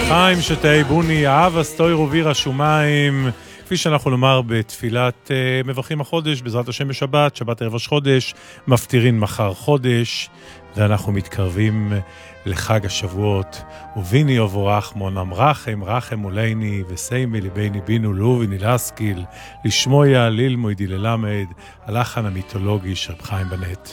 חיים שתהי בוני, אהבה סטוי רובירה שומיים, כפי שאנחנו לומר בתפילת מברכים החודש, בעזרת השם בשבת, שבת ערב ראש חודש, מפטירין מחר חודש, ואנחנו מתקרבים לחג השבועות. וביני עבור רחמון, אמרחם, רחם עולני, וסיימי ליביני בינו לוביני להשכיל, לשמויה, ללמוד, ללמד, הלחן המיתולוגי של חיים בנט.